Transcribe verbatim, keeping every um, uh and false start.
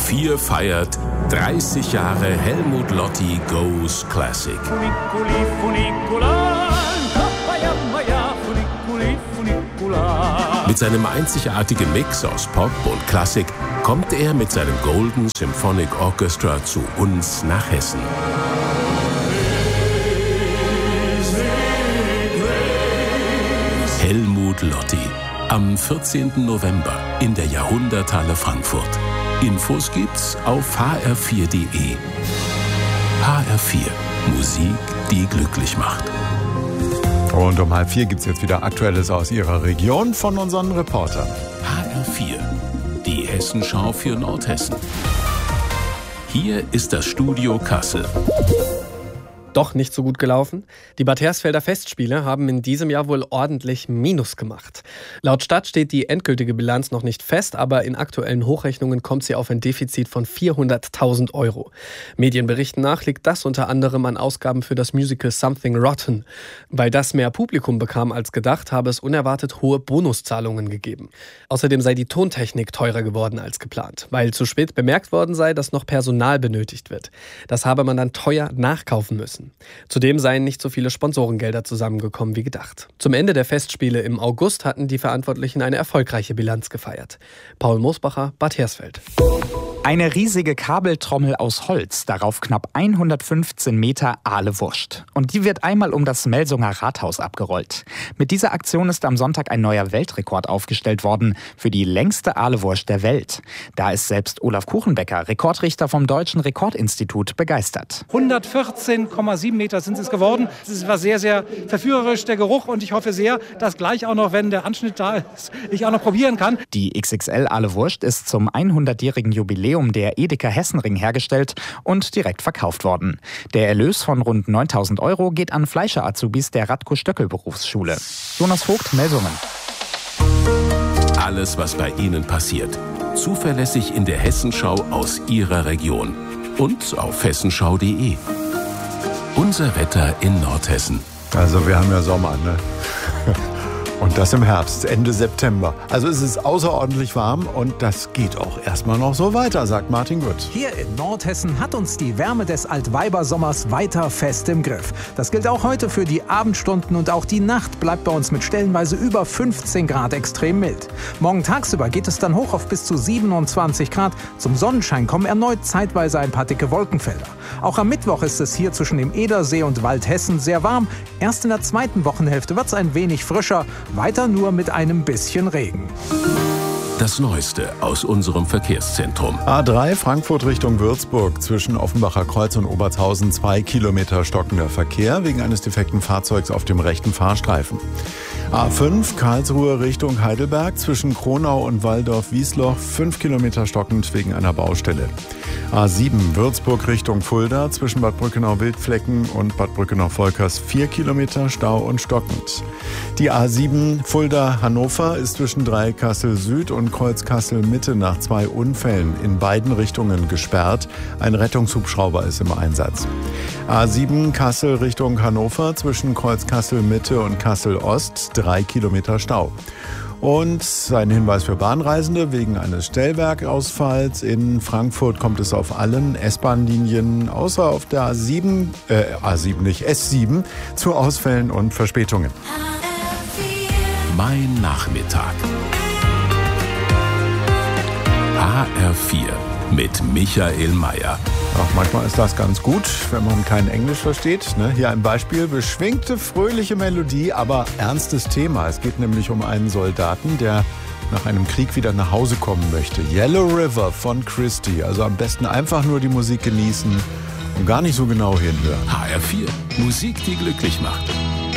vier feiert dreißig Jahre Helmut Lotti Goes Classic. Funiculi, funicula, ja, funiculi, funicula. Mit seinem einzigartigen Mix aus Pop und Klassik kommt er mit seinem Golden Symphonic Orchestra zu uns nach Hessen. Helmut Lotti am vierzehnten November in der Jahrhunderthalle Frankfurt. Infos gibt's auf h r vier punkt d e. H R vier. Musik, die glücklich macht. Und um halb vier gibt es jetzt wieder Aktuelles aus Ihrer Region von unseren Reportern. H R vier. Die Hessenschau für Nordhessen. Hier ist das Studio Kassel. Doch nicht so gut gelaufen. Die Bad Hersfelder Festspiele haben in diesem Jahr wohl ordentlich Minus gemacht. Laut Stadt steht die endgültige Bilanz noch nicht fest, aber in aktuellen Hochrechnungen kommt sie auf ein Defizit von vierhunderttausend Euro. Medienberichten nach liegt das unter anderem an Ausgaben für das Musical Something Rotten. Weil das mehr Publikum bekam als gedacht, habe es unerwartet hohe Bonuszahlungen gegeben. Außerdem sei die Tontechnik teurer geworden als geplant, weil zu spät bemerkt worden sei, dass noch Personal benötigt wird. Das habe man dann teuer nachkaufen müssen. Zudem seien nicht so viele Sponsorengelder zusammengekommen wie gedacht. Zum Ende der Festspiele im August hatten die Verantwortlichen eine erfolgreiche Bilanz gefeiert. Paul Moosbacher, Bad Hersfeld. Eine riesige Kabeltrommel aus Holz, darauf knapp hundertfünfzehn Meter Ahle-Wurst. Und die wird einmal um das Melsunger Rathaus abgerollt. Mit dieser Aktion ist am Sonntag ein neuer Weltrekord aufgestellt worden für die längste Ahle-Wurst der Welt. Da ist selbst Olaf Kuchenbecker, Rekordrichter vom Deutschen Rekordinstitut, begeistert. hundertvierzehn Komma sieben Meter sind es geworden. Es war sehr, sehr verführerisch, der Geruch. Und ich hoffe sehr, dass gleich auch noch, wenn der Anschnitt da ist, ich auch noch probieren kann. Die X X L Ahle-Wurst ist zum hundertjährigen Jubiläum der Edeka Hessenring hergestellt und direkt verkauft worden. Der Erlös von rund neuntausend Euro geht an Fleischer-Azubis der Radko-Stöckel-Berufsschule. Jonas Vogt, Melsungen. Alles, was bei Ihnen passiert. Zuverlässig in der Hessenschau aus Ihrer Region. Und auf hessenschau punkt d e. Unser Wetter in Nordhessen. Also wir haben ja Sommer, ne? Und das im Herbst, Ende September. Also es ist außerordentlich warm und das geht auch erstmal noch so weiter, sagt Martin Gut. Hier in Nordhessen hat uns die Wärme des Altweibersommers weiter fest im Griff. Das gilt auch heute für die Abendstunden und auch die Nacht bleibt bei uns mit stellenweise über fünfzehn Grad extrem mild. Morgen tagsüber geht es dann hoch auf bis zu siebenundzwanzig Grad. Zum Sonnenschein kommen erneut zeitweise ein paar dicke Wolkenfelder. Auch am Mittwoch ist es hier zwischen dem Edersee und Waldhessen sehr warm. Erst in der zweiten Wochenhälfte wird es ein wenig frischer. Weiter nur mit einem bisschen Regen. Das Neueste aus unserem Verkehrszentrum. A drei Frankfurt Richtung Würzburg. Zwischen Offenbacher Kreuz und Obertshausen zwei Kilometer stockender Verkehr wegen eines defekten Fahrzeugs auf dem rechten Fahrstreifen. A fünf Karlsruhe Richtung Heidelberg. Zwischen Kronau und Walldorf-Wiesloch fünf Kilometer stockend wegen einer Baustelle. A sieben Würzburg Richtung Fulda. Zwischen Bad Brückenau-Wildflecken und Bad Brückenau-Volkers vier Kilometer Stau und stockend. Die A sieben Fulda-Hannover ist zwischen Dreieckkassel Süd und Kreuz Kassel Mitte nach zwei Unfällen in beiden Richtungen gesperrt. Ein Rettungshubschrauber ist im Einsatz. A sieben Kassel Richtung Hannover zwischen Kreuz Kassel Mitte und Kassel Ost drei Kilometer Stau. Und ein Hinweis für Bahnreisende: Wegen eines Stellwerkausfalls in Frankfurt kommt es auf allen S-Bahn-Linien außer auf der A sieben, äh, A sieben nicht, S sieben zu Ausfällen und Verspätungen. Mein Nachmittag. H R vier mit Michael Mayer. Ach, manchmal ist das ganz gut, wenn man kein Englisch versteht. Ne? Hier ein Beispiel: beschwingte, fröhliche Melodie, aber ernstes Thema. Es geht nämlich um einen Soldaten, der nach einem Krieg wieder nach Hause kommen möchte. Yellow River von Christie. Also am besten einfach nur die Musik genießen und gar nicht so genau hinhören. H R vier. Musik, die glücklich macht.